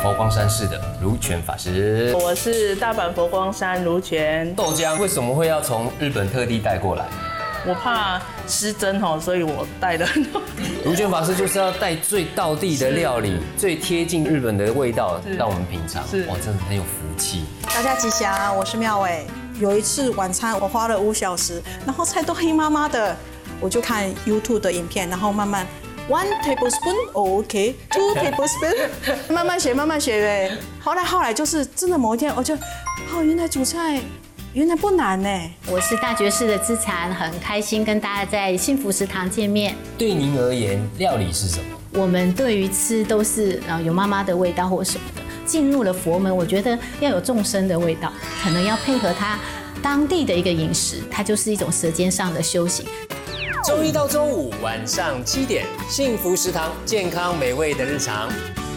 佛光山市的如泉法师。 我是大阪佛光山如泉。 豆浆为什么会要从日本特地带过来？ 我怕失真哦，所以我带的。 如泉法师就是要带最道地的料理，最贴近日本的味道，让我们品尝。哇，真的很有福气。 大家吉祥，我是妙伟。有一次晚餐我花了5小时，然后菜都黑麻麻的，我就看 YouTube 的影片，然后慢慢 1 tablespoon OK 2 tablespoon 慢慢学呗。后来就是真的某一天，我就原来煮菜原来不难呢。 我是大觉寺的资产，很开心跟大家在幸福食堂见面。 对您而言，料理是什么？ 我们对于吃都是有妈妈的味道或什么的。进入了佛门，我觉得要有众生的味道，可能要配合它当地的一个饮食，它就是一种舌尖上的修行。 周一到周五晚上7点，幸福食堂，健康美味的日常。